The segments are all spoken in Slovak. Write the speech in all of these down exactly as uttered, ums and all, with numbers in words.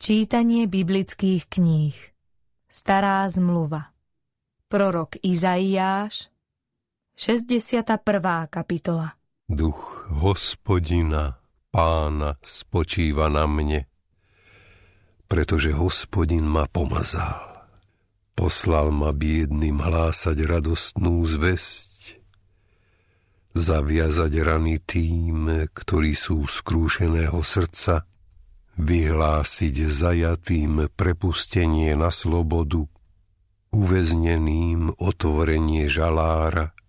Čítanie biblických kníh. Stará zmluva. Prorok Izaiáš, šesťdesiata prvá kapitola. Duch Hospodina, Pána, spočíva na mne, pretože Hospodin ma pomazal. Poslal ma biednym hlásať radostnú zvesť, zaviazať rany tým, ktorí sú skrúšeného srdca, vyhlásiť zajatým prepustenie na slobodu, uväzneným otvorenie žalára,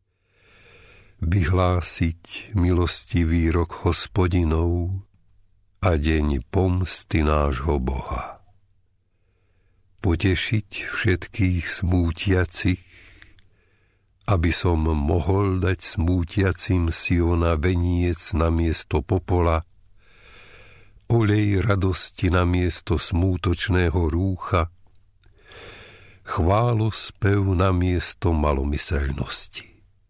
vyhlásiť milostivý rok Hospodinov a deň pomsty nášho Boha. Potešiť všetkých smútiacich, aby som mohol dať smútiacim Siona veniec na miesto popola, olej radosti na miesto smútočného rúcha, chválospev na miesto malomyseľnosti.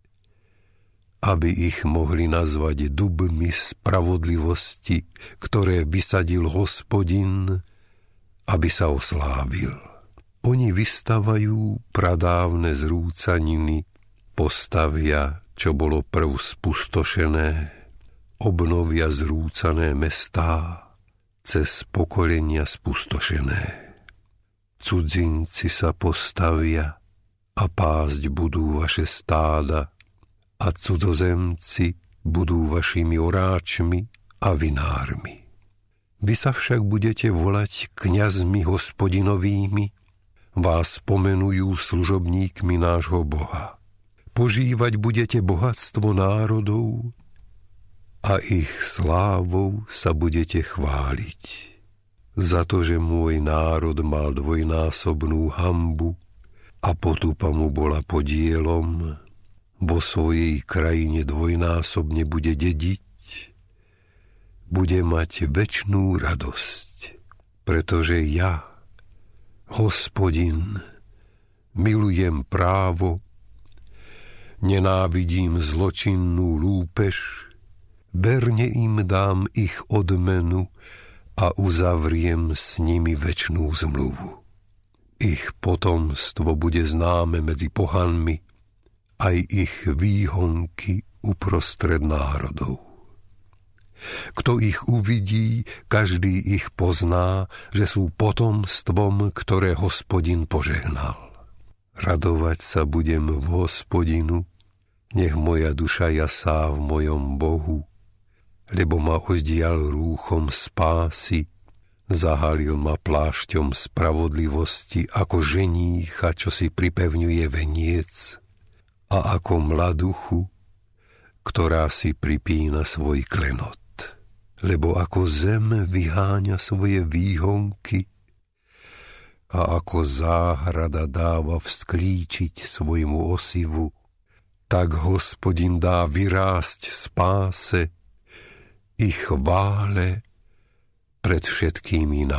Aby ich mohli nazvať dubmi spravodlivosti, ktoré vysadil Hospodin, aby sa oslávil. Oni vystavajú pradávne zrúcaniny, postavia, čo bolo prv spustošené, obnovia zrúcané mestá, cez pokolenia spustošené. Cudzinci sa postavia a pásť budú vaše stáda a cudzozemci budú vašimi oráčmi a vinármi. Vy sa však budete volať kňazmi Hospodinovými, vás pomenujú služobníkmi nášho Boha. Požívať budete bohatstvo národov a ich slávou sa budete chváliť. Za to, že môj národ mal dvojnásobnú hanbu a potupa mu bola podielom, vo svojej krajine dvojnásobne bude dediť, bude mať večnú radosť, pretože ja, Hospodin, milujem právo, nenávidím zločinnú lúpež, verne im dám ich odmenu a uzavriem s nimi večnú zmluvu. Ich potomstvo bude známe medzi pohanmi, aj ich výhonky uprostred národov. Kto ich uvidí, každý ich pozná, že sú potomstvom, ktoré Hospodin požehnal. Radovať sa budem v Hospodinu, nech moja duša jasá v mojom Bohu, lebo ma oddial rúchom spásy, zahalil ma plášťom spravodlivosti ako ženícha, čo si pripevňuje veniec, a ako mladuchu, ktorá si pripína svoj klenot. Lebo ako zem vyháňa svoje výhonky a ako záhrada dáva vzklíčiť svojmu osivu, tak Hospodin dá vyrásť spáse i chvále pred všetkými národmi.